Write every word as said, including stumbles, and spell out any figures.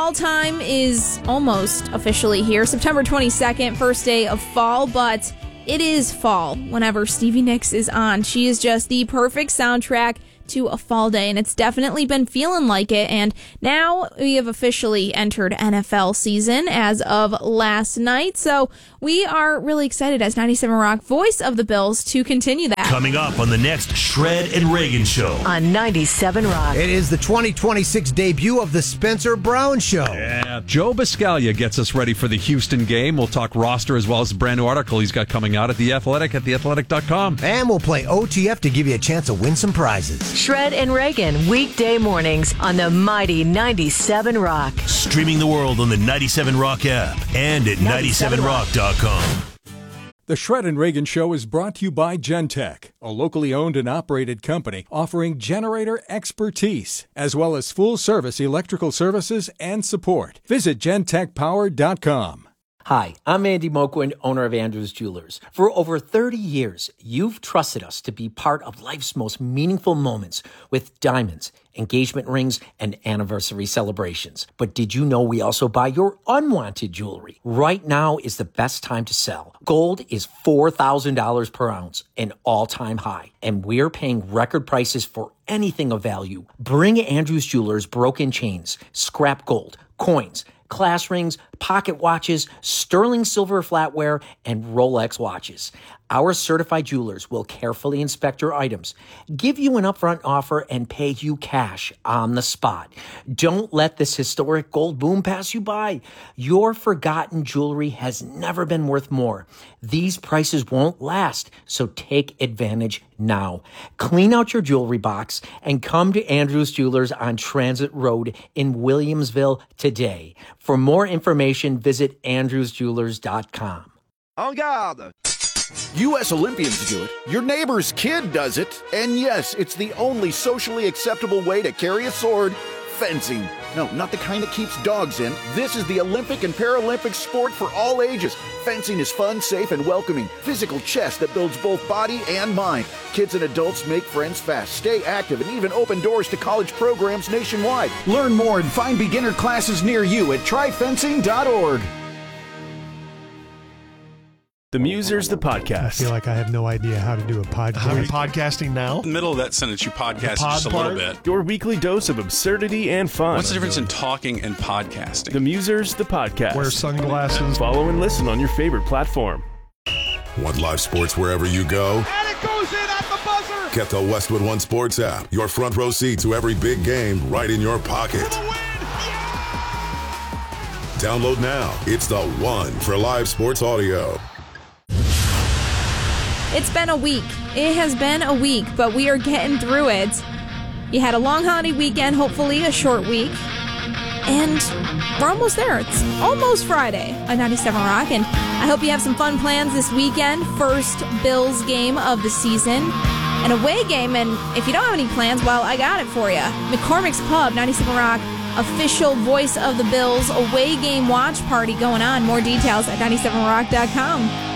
fall time is almost officially here. September twenty-second, first day of fall, but it is fall whenever Stevie Nicks is on. She is just the perfect soundtrack to a fall day, and it's definitely been feeling like it. And now we have officially entered N F L season as of last night, so we are really excited as ninety-seven Rock, voice of the Bills, to continue that. Coming up on the next Shred and Reagan Show on ninety-seven Rock. It is the twenty twenty-six debut of the Spencer Brown Show. Yeah, Joe Biscaglia gets us ready for the Houston game. We'll talk roster as well as a brand new article he's got coming out at The Athletic at the athletic dot com. And we'll play O T F to give you a chance to win some prizes. Shred and Reagan, weekday mornings on the mighty ninety-seven Rock. Streaming the world on the ninety-seven Rock app and at ninety-seven rock dot com. The Shred and Reagan Show is brought to you by Gentech, a locally owned and operated company offering generator expertise, as well as full-service electrical services and support. Visit gentech power dot com. Hi, I'm Andy Moquin, owner of Andrews Jewelers. For over thirty years, you've trusted us to be part of life's most meaningful moments with diamonds, engagement rings, and anniversary celebrations. But did you know we also buy your unwanted jewelry? Right now is the best time to sell. Gold is four thousand dollars per ounce, an all-time high, and we're paying record prices for anything of value. Bring Andrews Jewelers broken chains, scrap gold, coins, class rings, pocket watches, sterling silver flatware, and Rolex watches. Our certified jewelers will carefully inspect your items, give you an upfront offer, and pay you cash on the spot. Don't let this historic gold boom pass you by. Your forgotten jewelry has never been worth more. These prices won't last, so take advantage now. Clean out your jewelry box and come to Andrews Jewelers on Transit Road in Williamsville today. For more information, visit andrews jewelers dot com. En garde! U S Olympians do it, your neighbor's kid does it, and yes, it's the only socially acceptable way to carry a sword: fencing. No, not the kind that keeps dogs in. This is the Olympic and Paralympic sport for all ages. Fencing is fun, safe, and welcoming. Physical chess that builds both body and mind. Kids and adults make friends fast, stay active, and even open doors to college programs nationwide. Learn more and find beginner classes near you at try fencing dot org. The Musers, the podcast. I feel like I have no idea how to do a podcast. Are you podcasting now? In the middle of that sentence, you podcast just a little bit. Your weekly dose of absurdity and fun. What's the difference in talking and podcasting? The Musers, the podcast. Wear sunglasses. Follow and listen on your favorite platform. Want live sports wherever you go? And it goes in at the buzzer! Get the Westwood One Sports app. Your front row seat to every big game right in your pocket. Download now. It's the one for live sports audio. It's been a week. It has been a week, but we are getting through it. You had a long holiday weekend, hopefully a short week. And we're almost there. It's almost Friday on ninety-seven Rock, and I hope you have some fun plans this weekend. First Bills game of the season, an away game, and if you don't have any plans, well, I got it for you. McCormick's Pub, ninety-seven Rock, official voice of the Bills away game watch party going on. More details at ninety-seven rock dot com.